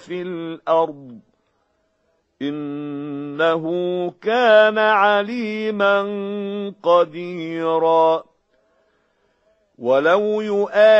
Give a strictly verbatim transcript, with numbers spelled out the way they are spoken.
في الأرض إنه كان عليما قديرا ولو يؤاخذ